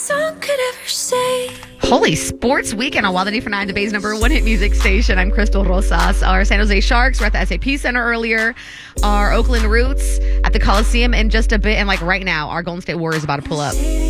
song could ever say. Holy sports weekend on Wild and for 9, the Bay's number one hit music station. I'm Crystal Rosas. Our San Jose Sharks were at the SAP Center earlier. Our Oakland Roots at the Coliseum in just a bit. And like right now, our Golden State Warriors about to pull up.